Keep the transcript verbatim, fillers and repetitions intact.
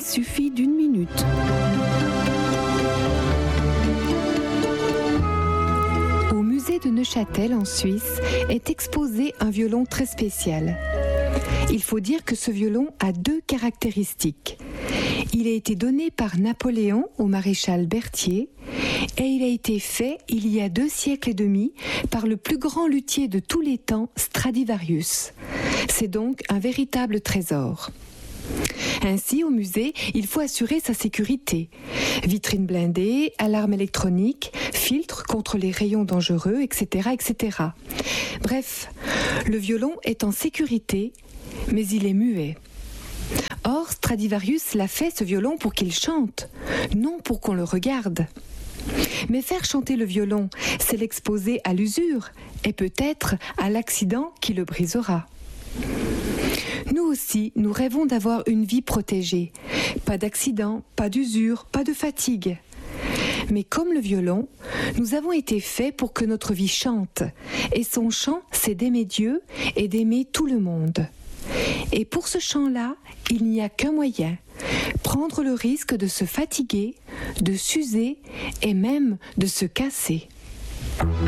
suffit d'une minute. Au musée de Neuchâtel, en Suisse, est exposé un violon très spécial. Il faut dire que ce violon a deux caractéristiques. Il a été donné par Napoléon au maréchal Berthier et il a été fait il y a deux siècles et demi par le plus grand luthier de tous les temps, Stradivarius. C'est donc un véritable trésor. Ainsi, au musée, il faut assurer sa sécurité. Vitrine blindée, alarme électronique, filtre contre les rayons dangereux, et cetera, et cetera. Bref, le violon est en sécurité, mais il est muet. Or, Stradivarius l'a fait, ce violon, pour qu'il chante, non pour qu'on le regarde. Mais faire chanter le violon, c'est l'exposer à l'usure et peut-être à l'accident qui le brisera. Nous aussi, nous rêvons d'avoir une vie protégée. Pas d'accident, pas d'usure, pas de fatigue. Mais comme le violon, nous avons été faits pour que notre vie chante. Et son chant, c'est d'aimer Dieu et d'aimer tout le monde. Et pour ce chant-là, il n'y a qu'un moyen, prendre le risque de se fatiguer, de s'user et même de se casser.